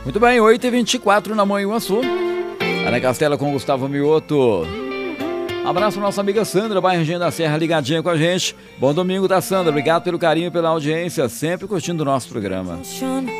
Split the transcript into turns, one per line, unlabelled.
Muito bem, 8h24 na Manhuaçu. Ana Castela com Gustavo Mioto. Abraço nossa amiga Sandra, bairro Engenho da Serra, ligadinha com a gente. Bom domingo, tá, Sandra? Obrigado pelo carinho e pela audiência, sempre curtindo o nosso programa.